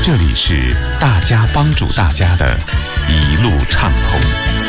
这里是大家帮助大家的一路畅通。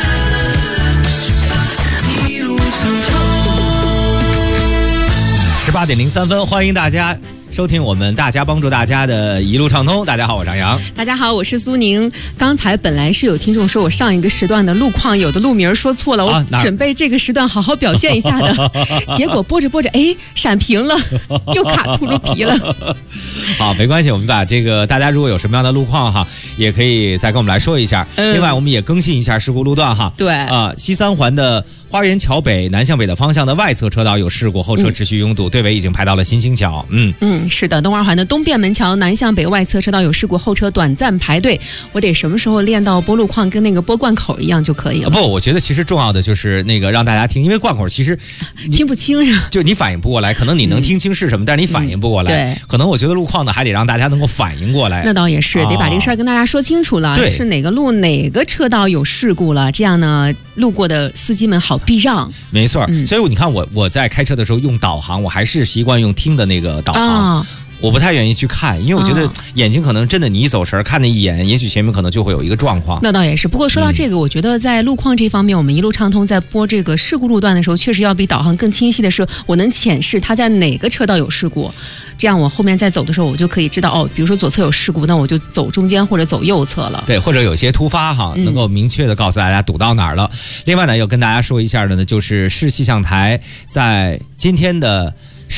18:03，欢迎大家收听我们大家帮助大家的一路畅通。大家好，我是张扬。 大家好，我是苏宁。刚才本来是有听众说我上一个时段的路况有的路名说错了，我准备这个时段好好表现一下的，结果播着播着，闪屏了，又卡秃噜皮了。 好，没关系，我们把这个大家如果有什么样的路况哈，也可以再跟我们来说一下。另外，我们也更新一下事故路段哈。 对西三环的花园桥北南向北的方向的外侧车道有事故，后车持续拥堵，队尾已经排到了新兴桥。 是的，东二环的东便门桥南向北外侧车道有事故，后车短暂排队。我得什么时候练到播路况跟那个播贯口一样就可以了？ 不，我觉得其实重要的就是那个让大家听，因为贯口其实听不清， 就你反应不过来，可能你能听清是什么，但是你反应不过来。 对， 可能我觉得路况呢还得让大家能够反应过来。 那倒也是，得把这个事儿跟大家说清楚了，是哪个路哪个车道有事故了，这样呢路过的司机们好避让。 没错，所以你看我在开车的时候用导航，我还是习惯用听的那个导航。我不太愿意去看，因为我觉得眼睛可能真的你一走神看那一眼，也许前面可能就会有一个状况。 那倒也是，不过说到这个，我觉得在路况这方面，我们一路畅通在播这个事故路段的时候，确实要比导航更清晰的是，我能显示它在哪个车道有事故，这样我后面再走的时候，我就可以知道比如说左侧有事故，那我就走中间或者走右侧了。 对，或者有些突发哈，能够明确的告诉大家堵到哪儿了。另外呢，要跟大家说一下的呢，就是市气象台在今天的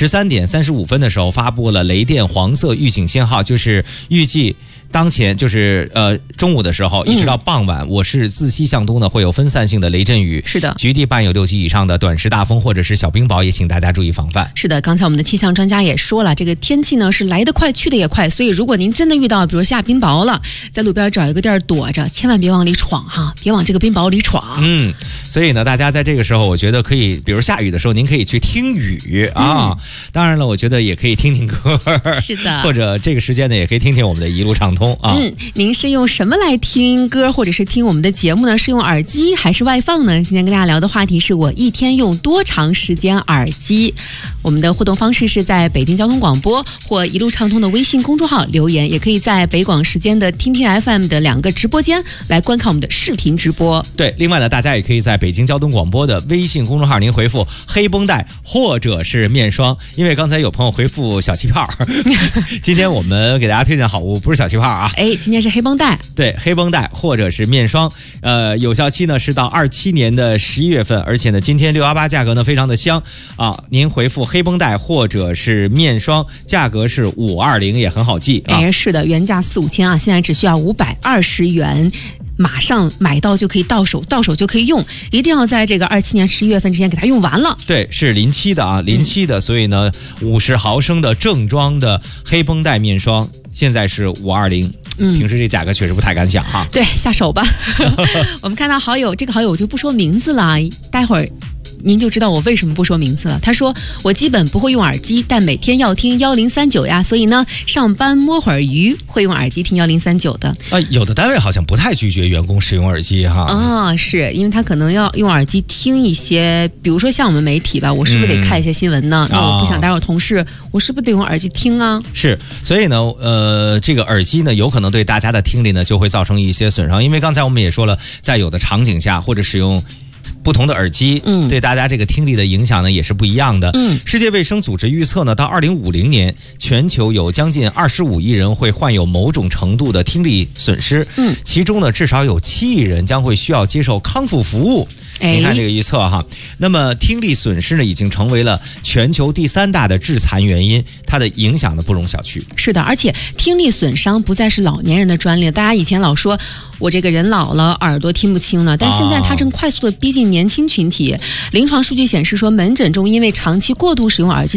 13:35的时候发布了雷电黄色预警信号，就是预计当前就是中午的时候一直到傍晚，我市自西向东呢会有分散性的雷阵雨， 是的， 局地伴有6级以上的短时大风或者是小冰雹，也请大家注意防范。 是的，刚才我们的气象专家也说了，这个天气呢是来得快去得也快，所以如果您真的遇到比如下冰雹了，在路边找一个地儿躲着，千万别往里闯哈，别往这个冰雹里闯。 所以呢，大家在这个时候，我觉得可以，比如下雨的时候，您可以去听雨啊。当然了，我觉得也可以听听歌， 是的， 或者这个时间呢，也可以听听我们的一路畅通啊。 您是用什么来听歌或者是听我们的节目呢？是用耳机还是外放呢？今天跟大家聊的话题是我一天用多长时间耳机。我们的互动方式是在北京交通广播或一路畅通的微信公众号留言，也可以在北广时间的听听 FM 的2个直播间来观看我们的视频直播。 对，另外呢，大家也可以在北京交通广播的微信公众号您回复黑绷带或者是面霜，因为刚才有朋友回复小气泡今天我们给大家推荐好物不是小气泡啊， 今天是黑绷带。 对，黑绷带或者是面霜，有效期呢是到27年的11月份，而且呢今天618价格呢非常的香啊，您回复黑绷带或者是面霜，价格是520，也很好记啊。 是的，原价4、5千啊，现在只需要520元。马上买到就可以到手就可以用，一定要在这个27年11月份之前给它用完了。 对，是临期的啊，临期的，所以呢，50毫升的正装的黑绷带面霜现在是520。平时这价格确实不太敢想哈。 对，下手吧。我们看到好友，这个好友我就不说名字了，待会儿您就知道我为什么不说名字了。他说我基本不会用耳机，但每天要听1039呀，所以呢上班摸会儿鱼会用耳机听1039的。 有的单位好像不太拒绝员工使用耳机哈。 是因为他可能要用耳机听一些，比如说像我们媒体吧，我是不是得看一些新闻呢？那我不想打扰同事，我是不是得用耳机听啊？是， 所以呢这个耳机呢有可能对大家的听力呢就会造成一些损伤，因为刚才我们也说了，在有的场景下或者使用不同的耳机，对大家这个听力的影响呢也是不一样的。世界卫生组织预测呢，到2050年，全球有将近25亿人会患有某种程度的听力损失，其中呢至少有7亿人将会需要接受康复服务。你看这个预测哈，那么听力损失呢已经成为了全球第3大的致残原因，它的影响呢不容小觑。 是的，而且听力损伤不再是老年人的专利，大家以前老说我这个人老了耳朵听不清了，但现在它正快速的逼近年轻群体。临床数据显示说，门诊中因为长期过度使用耳机